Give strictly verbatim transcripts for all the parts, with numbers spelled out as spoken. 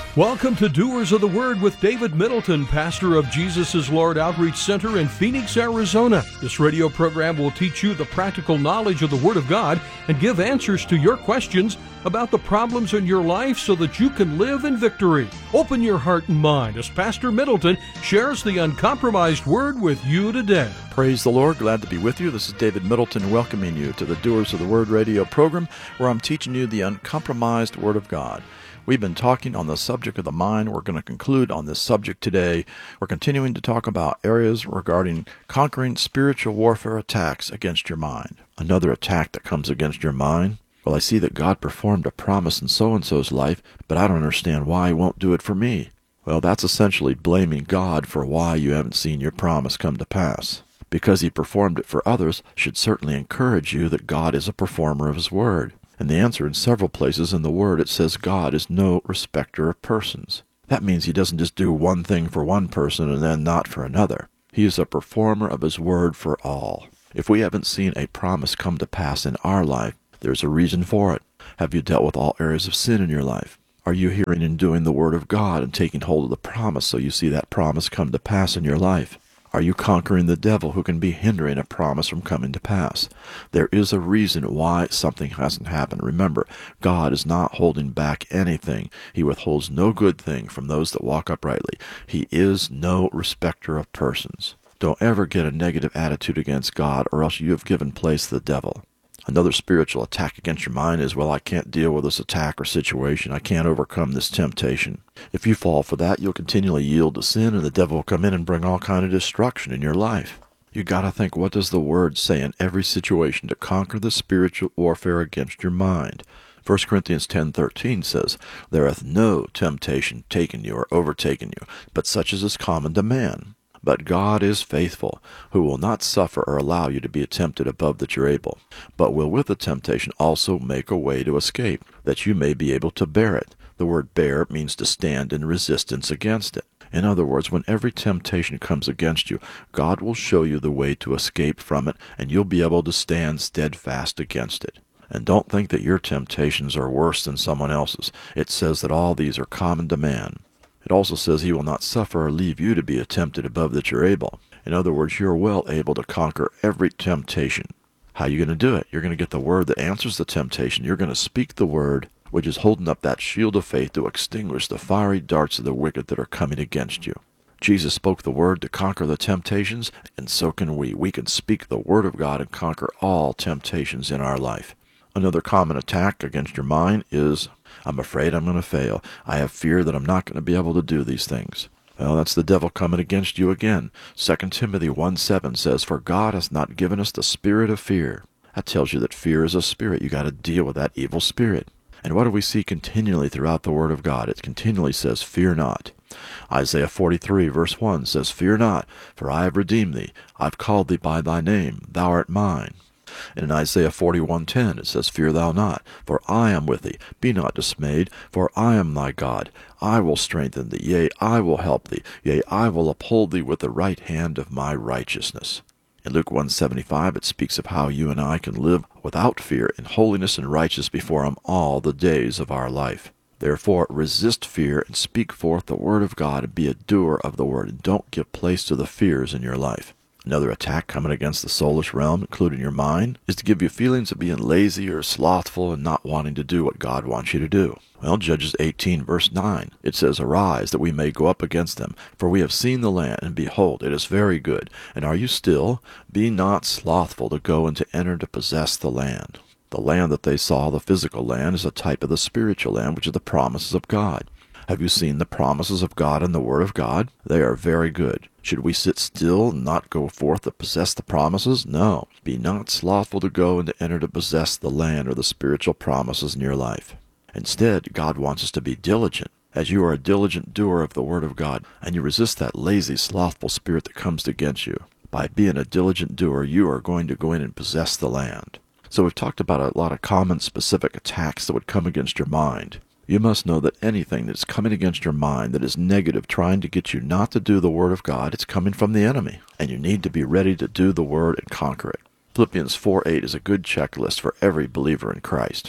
Welcome to Doers of the Word with David Middleton, pastor of Jesus is Lord Outreach Center in Phoenix, Arizona. This radio program will teach you the practical knowledge of the Word of God and give answers to your questions about the problems in your life so that you can live in victory. Open your heart and mind as Pastor Middleton shares the uncompromised Word with you today. Praise the Lord. Glad to be with you. This is David Middleton welcoming you to the Doers of the Word radio program, where I'm teaching you the uncompromised Word of God. We've been talking on the subject of the mind. We're going to conclude on this subject today. We're continuing to talk about areas regarding conquering spiritual warfare attacks against your mind. Another attack that comes against your mind. Well, I see that God performed a promise in so-and-so's life, but I don't understand why he won't do it for me. Well, that's essentially blaming God for why you haven't seen your promise come to pass. Because he performed it for others should certainly encourage you that God is a performer of his word. And the answer, in several places in the Word, it says God is no respecter of persons. That means he doesn't just do one thing for one person and then not for another. He is a performer of his word for all. If we haven't seen a promise come to pass in our life, there's a reason for it. Have you dealt with all areas of sin in your life? Are you hearing and doing the Word of God and taking hold of the promise so you see that promise come to pass in your life? Are you conquering the devil who can be hindering a promise from coming to pass? There is a reason why something hasn't happened. Remember, God is not holding back anything. He withholds no good thing from those that walk uprightly. He is no respecter of persons. Don't ever get a negative attitude against God, or else you have given place to the devil. Another spiritual attack against your mind is, well, I can't deal with this attack or situation. I can't overcome this temptation. If you fall for that, you'll continually yield to sin, and the devil will come in and bring all kind of destruction in your life. You got to think, what does the Word say in every situation to conquer the spiritual warfare against your mind? First Corinthians ten thirteen says, "There hath no temptation taken you or overtaken you, but such as is common to man. But God is faithful, who will not suffer or allow you to be tempted above that you're able, but will with the temptation also make a way to escape, that you may be able to bear it." The word bear means to stand in resistance against it. In other words, when every temptation comes against you, God will show you the way to escape from it, and you'll be able to stand steadfast against it. And don't think that your temptations are worse than someone else's. It says that all these are common to man. It also says he will not suffer or leave you to be tempted above that you're able. In other words, you're well able to conquer every temptation. How are you going to do it? You're going to get the word that answers the temptation. You're going to speak the word, which is holding up that shield of faith to extinguish the fiery darts of the wicked that are coming against you. Jesus spoke the word to conquer the temptations, and so can we. We can speak the word of God and conquer all temptations in our life. Another common attack against your mind is, I'm afraid I'm going to fail. I have fear that I'm not going to be able to do these things. Well, that's the devil coming against you again. Second Timothy one seven says, "For God hath not given us the spirit of fear." That tells you that fear is a spirit. You got to deal with that evil spirit. And what do we see continually throughout the Word of God? It continually says, "Fear not." Isaiah forty-three verse one says, "Fear not, for I have redeemed thee. I've called thee by thy name. Thou art mine." And in Isaiah forty-one ten it says, "Fear thou not, for I am with thee. Be not dismayed, for I am thy God. I will strengthen thee, yea, I will help thee. Yea, I will uphold thee with the right hand of my righteousness." In Luke one seventy-five it speaks of how you and I can live without fear in holiness and righteousness before him all the days of our life. Therefore, resist fear and speak forth the word of God and be a doer of the word, and don't give place to the fears in your life. Another attack coming against the soulish realm, including your mind, is to give you feelings of being lazy or slothful and not wanting to do what God wants you to do. Well, Judges eighteen verse nine, it says, "Arise, that we may go up against them. For we have seen the land, and behold, it is very good. And are you still? Be not slothful to go and to enter to possess the land." The land that they saw, the physical land, is a type of the spiritual land, which is the promises of God. Have you seen the promises of God in the Word of God? They are very good. Should we sit still and not go forth to possess the promises? No. Be not slothful to go and to enter to possess the land or the spiritual promises in your life. Instead, God wants us to be diligent. As you are a diligent doer of the Word of God, and you resist that lazy, slothful spirit that comes against you, by being a diligent doer, you are going to go in and possess the land. So we've talked about a lot of common specific attacks that would come against your mind. You must know that anything that's coming against your mind that is negative, trying to get you not to do the Word of God, it's coming from the enemy. And you need to be ready to do the Word and conquer it. Philippians four eight is a good checklist for every believer in Christ.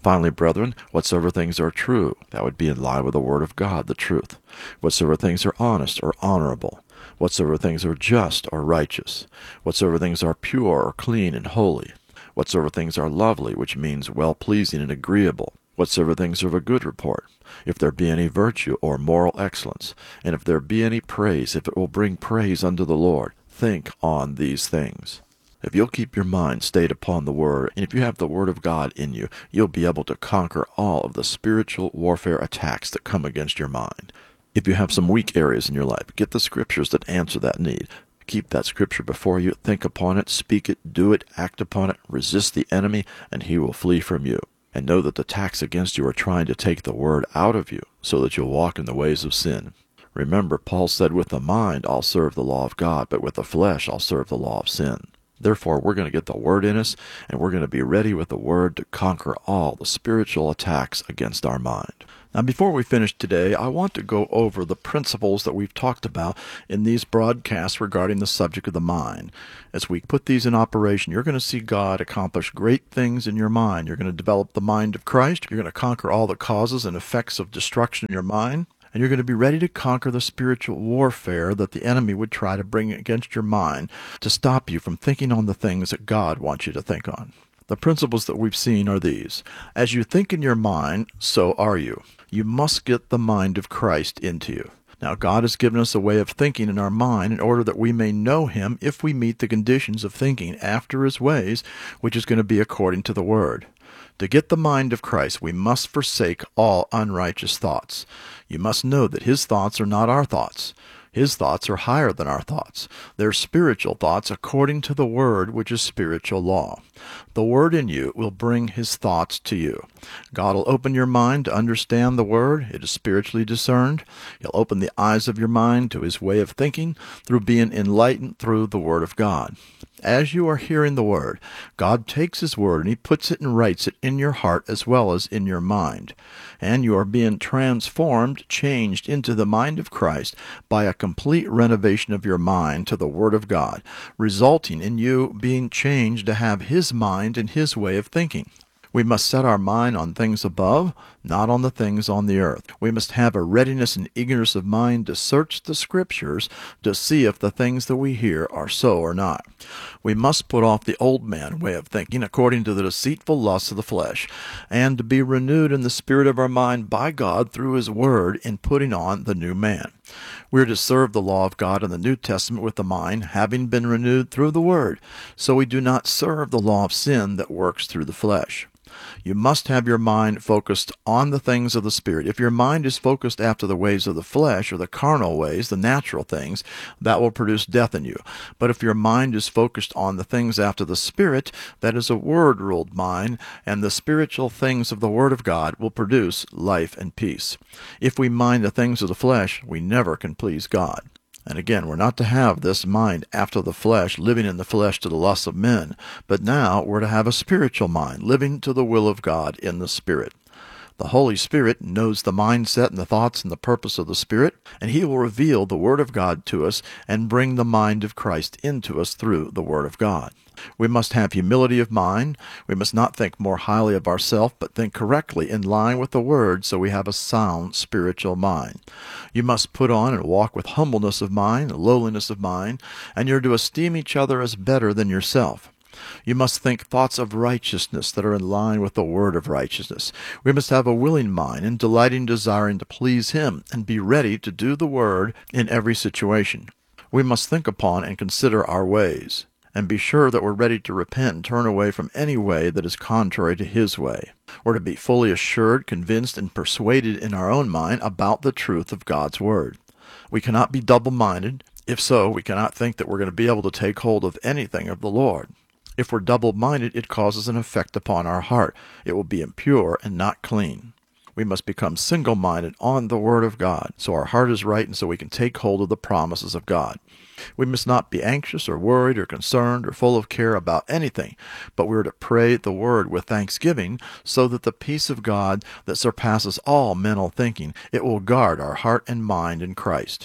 Finally, brethren, whatsoever things are true, that would be in line with the Word of God, the truth. Whatsoever things are honest or honorable, whatsoever things are just or righteous, whatsoever things are pure or clean and holy, whatsoever things are lovely, which means well-pleasing and agreeable, whatsoever things are of a good report, if there be any virtue or moral excellence, and if there be any praise, if it will bring praise unto the Lord, think on these things. If you'll keep your mind stayed upon the Word, and if you have the Word of God in you, you'll be able to conquer all of the spiritual warfare attacks that come against your mind. If you have some weak areas in your life, get the scriptures that answer that need. Keep that scripture before you, think upon it, speak it, do it, act upon it, resist the enemy, and he will flee from you. And know that the attacks against you are trying to take the Word out of you, so that you'll walk in the ways of sin. Remember, Paul said, with the mind I'll serve the law of God, but with the flesh I'll serve the law of sin. Therefore, we're going to get the Word in us, and we're going to be ready with the Word to conquer all the spiritual attacks against our mind. Now, before we finish today, I want to go over the principles that we've talked about in these broadcasts regarding the subject of the mind. As we put these in operation, you're going to see God accomplish great things in your mind. You're going to develop the mind of Christ. You're going to conquer all the causes and effects of destruction in your mind. And you're going to be ready to conquer the spiritual warfare that the enemy would try to bring against your mind to stop you from thinking on the things that God wants you to think on. The principles that we've seen are these. As you think in your mind, so are you. You must get the mind of Christ into you. Now, God has given us a way of thinking in our mind in order that we may know Him if we meet the conditions of thinking after His ways, which is going to be according to the Word. To get the mind of Christ, we must forsake all unrighteous thoughts. You must know that His thoughts are not our thoughts. His thoughts are higher than our thoughts. They're spiritual thoughts according to the Word, which is spiritual law. The Word in you will bring His thoughts to you. God will open your mind to understand the Word. It is spiritually discerned. He'll open the eyes of your mind to His way of thinking through being enlightened through the Word of God. As you are hearing the Word, God takes His Word and He puts it and writes it in your heart as well as in your mind. And you are being transformed, changed into the mind of Christ by a complete renovation of your mind to the Word of God, resulting in you being changed to have His mind and His way of thinking. We must set our mind on things above, not on the things on the earth. We must have a readiness and eagerness of mind to search the Scriptures to see if the things that we hear are so or not. We must put off the old man way of thinking according to the deceitful lusts of the flesh, and to be renewed in the spirit of our mind by God through His Word in putting on the new man. We are to serve the law of God in the New Testament with the mind, having been renewed through the Word, so we do not serve the law of sin that works through the flesh. You must have your mind focused on the things of the Spirit. If your mind is focused after the ways of the flesh or the carnal ways, the natural things, that will produce death in you. But if your mind is focused on the things after the Spirit, that is a Word-ruled mind, and the spiritual things of the Word of God will produce life and peace. If we mind the things of the flesh, we never can please God. And again, we're not to have this mind after the flesh, living in the flesh to the lusts of men, but now we're to have a spiritual mind, living to the will of God in the Spirit. The Holy Spirit knows the mindset and the thoughts and the purpose of the Spirit, and He will reveal the Word of God to us and bring the mind of Christ into us through the Word of God. We must have humility of mind. We must not think more highly of ourselves, but think correctly in line with the Word, so we have a sound spiritual mind. You must put on and walk with humbleness of mind, lowliness of mind, and you're to esteem each other as better than yourself. You must think thoughts of righteousness that are in line with the word of righteousness. We must have a willing mind and delighting desiring to please Him and be ready to do the word in every situation. We must think upon and consider our ways, and be sure that we're ready to repent and turn away from any way that is contrary to His way. We're to be fully assured, convinced, and persuaded in our own mind about the truth of God's Word. We cannot be double-minded. If so, we cannot think that we're going to be able to take hold of anything of the Lord. If we're double-minded, it causes an effect upon our heart. It will be impure and not clean. We must become single-minded on the Word of God, so our heart is right and so we can take hold of the promises of God. We must not be anxious or worried or concerned or full of care about anything, but we are to pray the Word with thanksgiving so that the peace of God that surpasses all mental thinking, it will guard our heart and mind in Christ.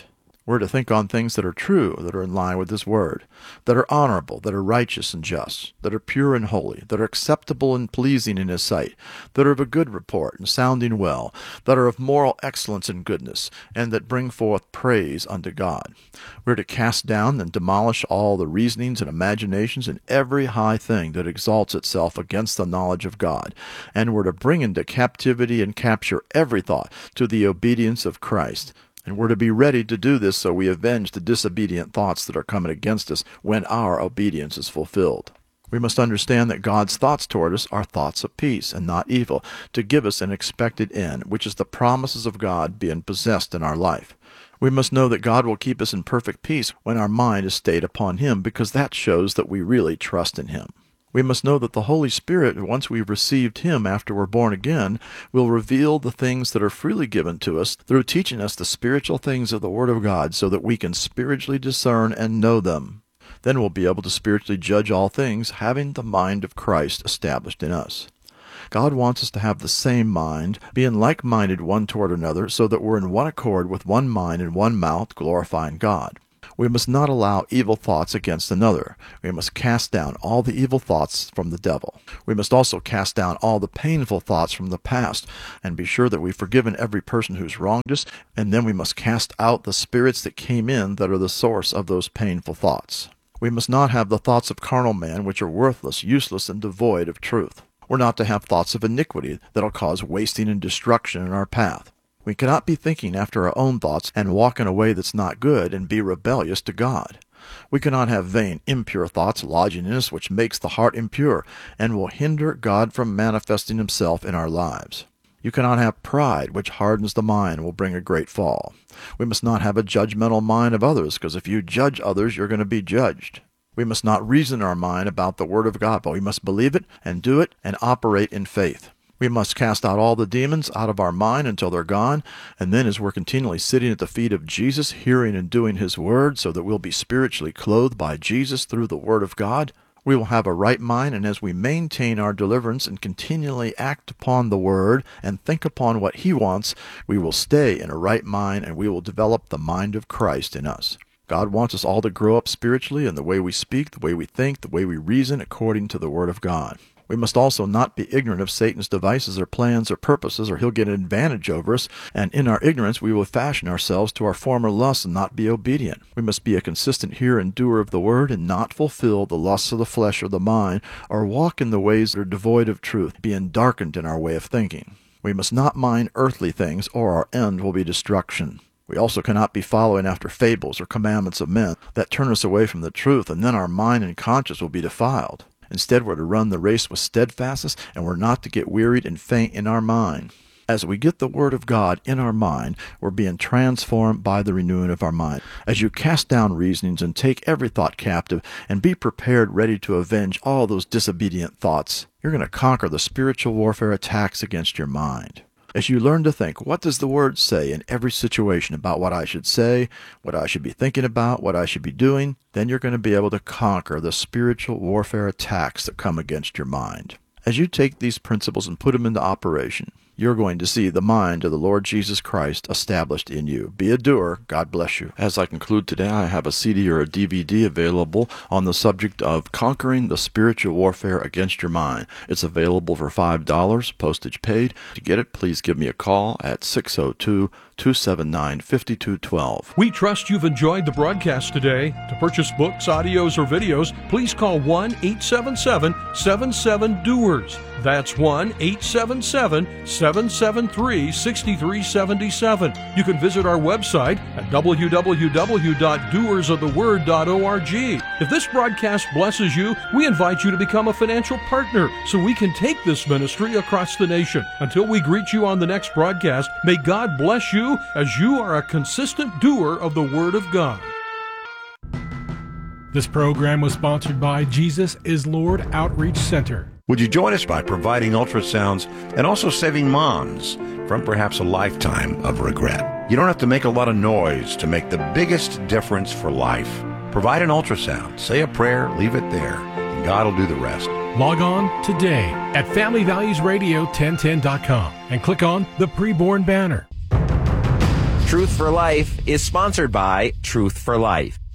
We're to think on things that are true, that are in line with His Word, that are honorable, that are righteous and just, that are pure and holy, that are acceptable and pleasing in His sight, that are of a good report and sounding well, that are of moral excellence and goodness, and that bring forth praise unto God. We're to cast down and demolish all the reasonings and imaginations and every high thing that exalts itself against the knowledge of God, and we're to bring into captivity and capture every thought to the obedience of Christ. And we're to be ready to do this so we avenge the disobedient thoughts that are coming against us when our obedience is fulfilled. We must understand that God's thoughts toward us are thoughts of peace and not evil, to give us an expected end, which is the promises of God being possessed in our life. We must know that God will keep us in perfect peace when our mind is stayed upon Him, because that shows that we really trust in Him. We must know that the Holy Spirit, once we've received Him after we're born again, will reveal the things that are freely given to us through teaching us the spiritual things of the Word of God so that we can spiritually discern and know them. Then we'll be able to spiritually judge all things, having the mind of Christ established in us. God wants us to have the same mind, being like-minded one toward another, so that we're in one accord with one mind and one mouth, glorifying God. We must not allow evil thoughts against another. We must cast down all the evil thoughts from the devil. We must also cast down all the painful thoughts from the past and be sure that we've forgiven every person who's wronged us, and then we must cast out the spirits that came in that are the source of those painful thoughts. We must not have the thoughts of carnal man, which are worthless, useless, and devoid of truth. We're not to have thoughts of iniquity that'll cause wasting and destruction in our path. We cannot be thinking after our own thoughts and walk in a way that's not good and be rebellious to God. We cannot have vain, impure thoughts lodging in us, which makes the heart impure and will hinder God from manifesting Himself in our lives. You cannot have pride, which hardens the mind and will bring a great fall. We must not have a judgmental mind of others, because if you judge others, you're going to be judged. We must not reason our mind about the Word of God, but we must believe it and do it and operate in faith. We must cast out all the demons out of our mind until they're gone, and then as we're continually sitting at the feet of Jesus, hearing and doing His Word, so that we'll be spiritually clothed by Jesus through the Word of God, we will have a right mind, and as we maintain our deliverance and continually act upon the Word and think upon what He wants, we will stay in a right mind, and we will develop the mind of Christ in us. God wants us all to grow up spiritually in the way we speak, the way we think, the way we reason according to the Word of God. We must also not be ignorant of Satan's devices or plans or purposes, or he'll get an advantage over us, and in our ignorance we will fashion ourselves to our former lusts and not be obedient. We must be a consistent hearer and doer of the Word, and not fulfill the lusts of the flesh or the mind, or walk in the ways that are devoid of truth, being darkened in our way of thinking. We must not mind earthly things, or our end will be destruction. We also cannot be following after fables or commandments of men that turn us away from the truth, and then our mind and conscience will be defiled. Instead, we're to run the race with steadfastness, and we're not to get wearied and faint in our mind. As we get the Word of God in our mind, we're being transformed by the renewing of our mind. As you cast down reasonings and take every thought captive and be prepared, ready to avenge all those disobedient thoughts, you're going to conquer the spiritual warfare attacks against your mind. As you learn to think, what does the Word say in every situation about what I should say, what I should be thinking about, what I should be doing, then you're going to be able to conquer the spiritual warfare attacks that come against your mind. As you take these principles and put them into operation, you're going to see the mind of the Lord Jesus Christ established in you. Be a doer. God bless you. As I conclude today, I have a C D or a D V D available on the subject of conquering the spiritual warfare against your mind. It's available for five dollars, postage paid. To get it, please give me a call at six oh two, two seven nine, five two one two. We trust you've enjoyed the broadcast today. To purchase books, audios, or videos, please call one eight seven seven, seven seven, doers. That's one eight seven seven, seven seven three, six three seven seven. You can visit our website at w w w dot doers of the word dot org. If this broadcast blesses you, we invite you to become a financial partner so we can take this ministry across the nation. Until we greet you on the next broadcast, may God bless you as you are a consistent doer of the Word of God. This program was sponsored by Jesus is Lord Outreach Center. Would you join us by providing ultrasounds and also saving moms from perhaps a lifetime of regret? You don't have to make a lot of noise to make the biggest difference for life. Provide an ultrasound, say a prayer, leave it there, and God will do the rest. Log on today at family values radio ten ten dot com and click on the preborn banner. Truth for Life is sponsored by Truth for Life.